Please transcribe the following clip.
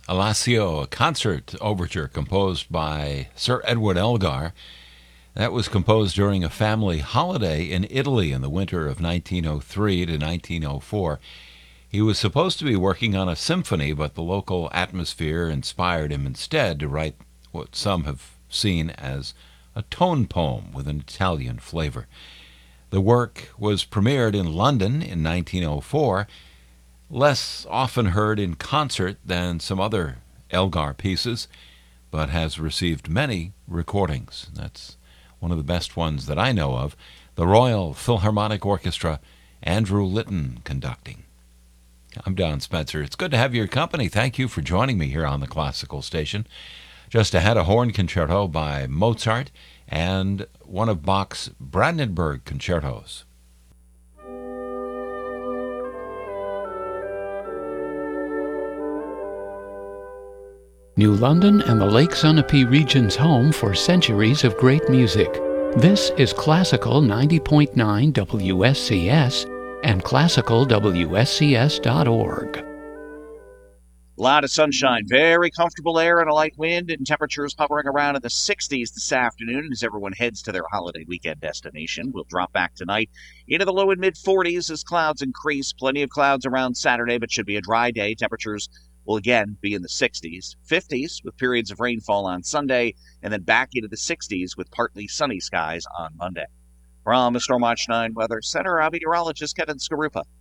Alassio, a concert overture composed by Sir Edward Elgar. That was composed during a family holiday in Italy in the winter of 1903 to 1904. He was supposed to be working on a symphony, but the local atmosphere inspired him instead to write what some have seen as a tone poem with an Italian flavor. The work was premiered in London in 1904, less often heard in concert than some other Elgar pieces, but has received many recordings. That's one of the best ones that I know of. The Royal Philharmonic Orchestra, Andrew Litton conducting. I'm Don Spencer. It's good to have your company. Thank you for joining me here on the Classical Station. Just ahead, a horn concerto by Mozart and one of Bach's Brandenburg concertos. New London and the Lake Sunapee region's home for centuries of great music. This is Classical 90.9 WSCS and classicalwscs.org. A lot of sunshine, very comfortable air and a light wind, and temperatures hovering around in the 60s this afternoon as everyone heads to their holiday weekend destination. We'll drop back tonight into the low and mid-40s as clouds increase. Plenty of clouds around Saturday, but should be a dry day. Temperatures will again be in the 60s, 50s with periods of rainfall on Sunday, and then back into the 60s with partly sunny skies on Monday. From the Storm Watch 9 Weather Center, I'm meteorologist Kevin Skarupa.